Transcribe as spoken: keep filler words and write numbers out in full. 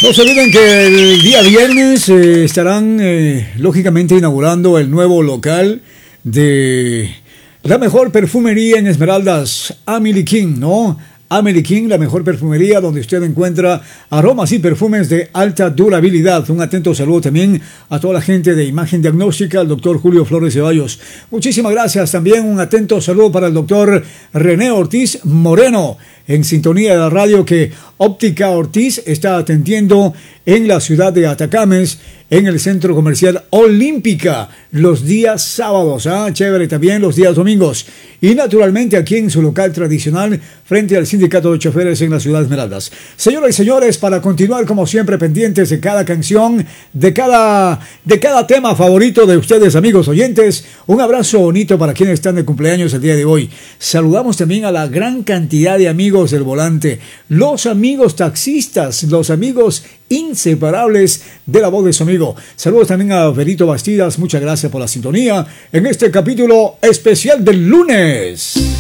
No se olviden que el día viernes eh, estarán eh, lógicamente inaugurando el nuevo local de la mejor perfumería en Esmeraldas, Amelie King, ¿no? Amelie King, la mejor perfumería donde usted encuentra aromas y perfumes de alta durabilidad. Un atento saludo también a toda la gente de Imagen Diagnóstica, al doctor Julio Flores Ceballos. Muchísimas gracias. También un atento saludo para el doctor René Ortiz Moreno, en sintonía de la radio que Óptica Ortiz está atendiendo en la ciudad de Atacames, en el centro comercial Olímpica, los días sábados, ¿ah? Chévere, también los días domingos. Y naturalmente aquí en su local tradicional, frente al Sindicato de Choferes en la ciudad de Esmeraldas. Señoras y señores, para continuar como siempre pendientes de cada canción, de cada, de cada tema favorito de ustedes, amigos oyentes, un abrazo bonito para quienes están de cumpleaños el día de hoy. Saludamos también a la gran cantidad de amigos del volante, los amigos taxistas, los amigos inseparables de la voz de su amigo. Saludos también a Berito Bastidas, muchas gracias por la sintonía en este capítulo especial del lunes.